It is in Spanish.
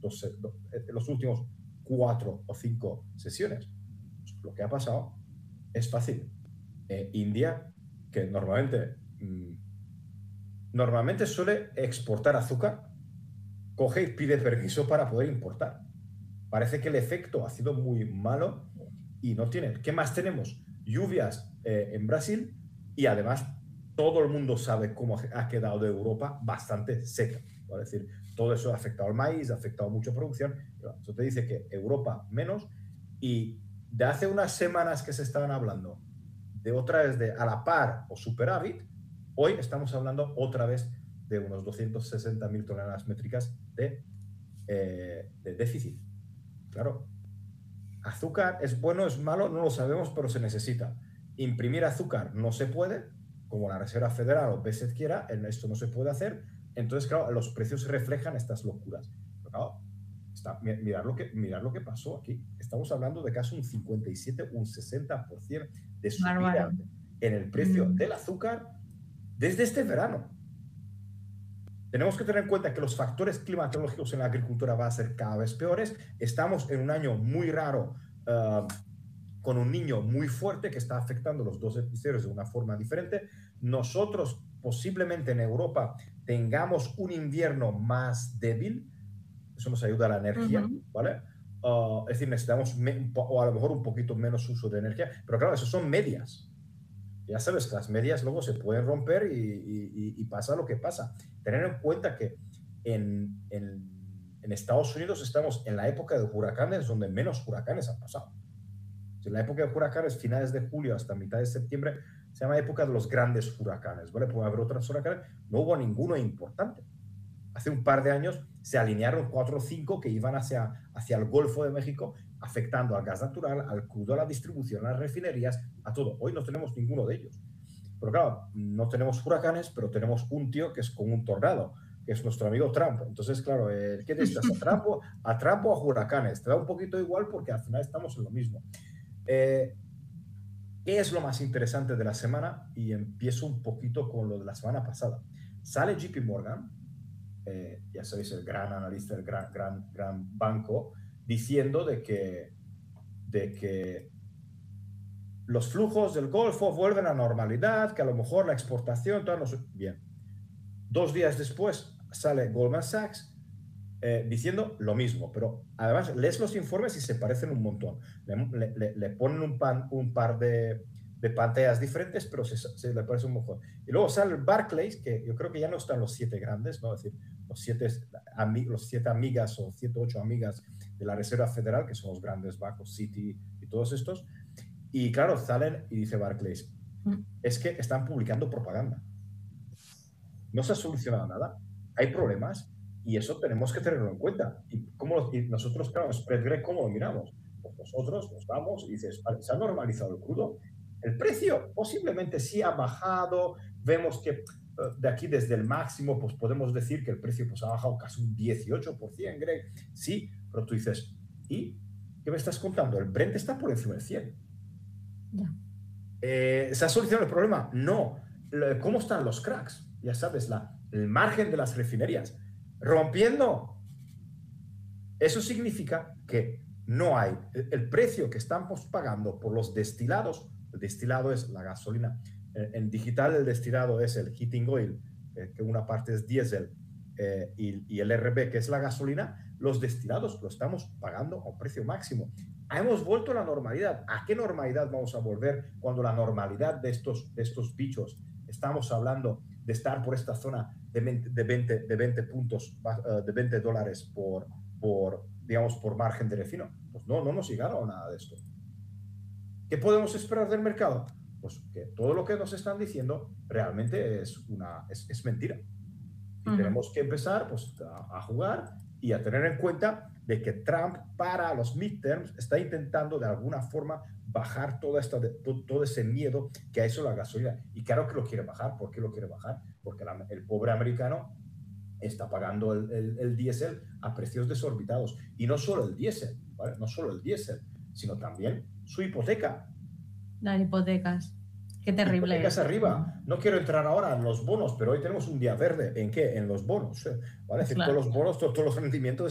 los últimos 4 o 5 sesiones. Pues lo que ha pasado es fácil. India, que normalmente suele exportar azúcar, coge y pide permiso para poder importar. Parece que el efecto ha sido muy malo y no tiene. ¿Qué más tenemos? Lluvias en Brasil y además todo el mundo sabe cómo ha quedado de Europa bastante seca. Es decir, todo eso ha afectado al maíz, ha afectado mucho producción. Eso te dice que Europa menos. Y de hace unas semanas que se estaban hablando de otra vez de a la par o superávit, hoy estamos hablando otra vez de unos 260.000 toneladas métricas de déficit. Claro, azúcar es bueno, es malo, no lo sabemos, pero se necesita. Imprimir azúcar no se puede, como la Reserva Federal o BCE quiera, esto no se puede hacer. Entonces, claro, los precios reflejan estas locuras. Pero claro, mirar lo que pasó aquí. Estamos hablando de casi un 57, un 60% de subida en el precio del azúcar desde este verano. Tenemos que tener en cuenta que los factores climatológicos en la agricultura van a ser cada vez peores. Estamos en un año muy raro, con un niño muy fuerte que está afectando los dos hemisferios de una forma diferente. Nosotros posiblemente en Europa tengamos un invierno más débil. Eso nos ayuda a la energía, ¿vale? Es decir, necesitamos o a lo mejor un poquito menos uso de energía, pero claro, eso son medias. Ya sabes que las medias luego se pueden romper y pasa lo que pasa. Tener en cuenta que en Estados Unidos estamos en la época de huracanes donde menos huracanes han pasado. En la época de huracanes, finales de julio hasta mitad de septiembre, se llama época de los grandes huracanes, ¿vale? Puede haber otros huracanes, no hubo ninguno importante. Hace un par de años se alinearon 4 o 5 que iban hacia el Golfo de México, afectando al gas natural, al crudo, a la distribución, a las refinerías, a todo. Hoy no tenemos ninguno de ellos. Pero claro, no tenemos huracanes, pero tenemos un tío que es como un tornado, que es nuestro amigo Trump. Entonces, claro, ¿qué necesitas? ¿A Trump o a huracanes? Te da un poquito igual porque al final estamos en lo mismo. ¿Qué es lo más interesante de la semana? Y empiezo un poquito con lo de la semana pasada. Sale JP Morgan, ya sabéis, el gran analista, el gran banco, diciendo de que los flujos del Golfo vuelven a normalidad, que a lo mejor la exportación, todo no sé. Bien. 2 días después sale Goldman Sachs diciendo lo mismo, pero además lees los informes y se parecen un montón. Le ponen un par de pantallas diferentes, pero se le parece un montón. Y luego sale Barclays, que yo creo que ya no están los 7 grandes, ¿no? Es decir, los 7 amigas o 7 o 8 amigas de la Reserva Federal, que son los grandes bancos, Citi y todos estos. Y claro, salen y dice Barclays, es que están publicando propaganda. No se ha solucionado nada, hay problemas y eso tenemos que tenerlo en cuenta. Y nosotros, claro, Spread Greg, ¿cómo lo miramos? Pues nosotros nos vamos y dices, vale, ¿se ha normalizado el crudo? El precio posiblemente sí ha bajado, vemos que de aquí desde el máximo, pues podemos decir que el precio pues, ha bajado casi un 18%, Greg. Sí, pero tú dices, ¿y qué me estás contando? El Brent está por encima del 100. Ya. ¿Se ha solucionado el problema? No. ¿Cómo están los cracks? Ya sabes, el margen de las refinerías. Rompiendo. Eso significa que no hay. El precio que estamos pagando por los destilados, el destilado es la gasolina. En digital el destilado es el heating oil, que una parte es diésel, y el RB, que es la gasolina. Los destilados lo estamos pagando a un precio máximo. Hemos vuelto a la normalidad. ¿A qué normalidad vamos a volver cuando la normalidad de estos bichos, estamos hablando de estar por esta zona de 20 puntos, de $20 por margen de refino? Pues no nos llegaron a nada de esto. ¿Qué podemos esperar del mercado? Pues que todo lo que nos están diciendo realmente es mentira. Y tenemos que empezar pues, a jugar y a tener en cuenta de que Trump para los midterms está intentando de alguna forma bajar todo ese miedo que ha hecho la gasolina. Y claro que lo quiere bajar. ¿Por qué lo quiere bajar? Porque el pobre americano está pagando el diésel a precios desorbitados. Y no solo el diésel, ¿vale? No solo el diésel, sino también su hipoteca. Las hipotecas. Qué terrible. Hipotecas arriba. No quiero entrar ahora en los bonos, pero hoy tenemos un día verde. ¿En qué? En los bonos. ¿Vale? Es decir, claro. Todos los bonos, todos los rendimientos